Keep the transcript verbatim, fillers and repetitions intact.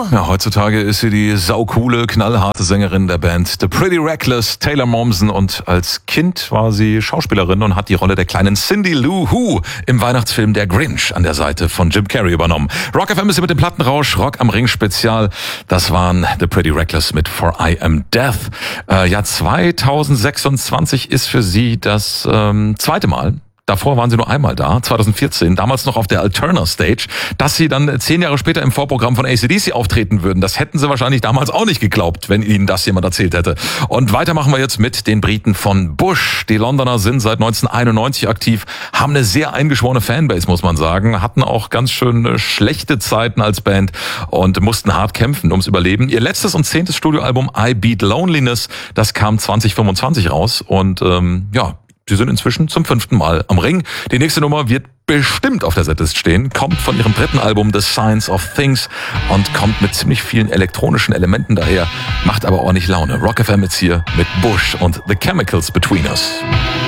Hallo. Ja, heutzutage ist sie die saucoole, knallharte Sängerin der Band The Pretty Reckless, Taylor Momsen. Und als Kind war sie Schauspielerin und hat die Rolle der kleinen Cindy Lou Who im Weihnachtsfilm Der Grinch an der Seite von Jim Carrey übernommen. Rock F M ist hier mit dem Plattenrausch, Rock am Ring Spezial. Das waren The Pretty Reckless mit For I Am Death. Äh, ja, zweitausendsechsundzwanzig ist für sie das ähm, zweite Mal. Davor waren sie nur einmal da, zweitausendvierzehn, damals noch auf der Alterna Stage, dass sie dann zehn Jahre später im Vorprogramm von A C D C auftreten würden. Das hätten sie wahrscheinlich damals auch nicht geglaubt, wenn ihnen das jemand erzählt hätte. Und weiter machen wir jetzt mit den Briten von Bush. Die Londoner sind seit neunzehnhunderteinundneunzig aktiv, haben eine sehr eingeschworene Fanbase, muss man sagen, hatten auch ganz schön schlechte Zeiten als Band und mussten hart kämpfen ums Überleben. Ihr letztes und zehntes Studioalbum I Beat Loneliness, das kam zwanzig fünfundzwanzig raus und ähm, ja, sie sind inzwischen zum fünften Mal am Ring. Die nächste Nummer wird bestimmt auf der Setlist stehen, kommt von ihrem dritten Album The Science of Things und kommt mit ziemlich vielen elektronischen Elementen daher, macht aber ordentlich Laune. Rock F M jetzt hier mit Bush und The Chemicals Between Us.